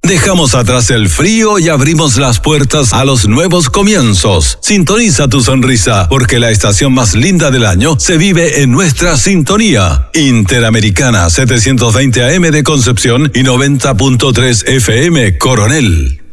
Dejamos atrás el frío y abrimos las puertas a los nuevos comienzos. Sintoniza tu sonrisa, porque la estación más linda del año se vive en nuestra sintonía. Interamericana 720 AM de Concepción y 90.3 FM Coronel.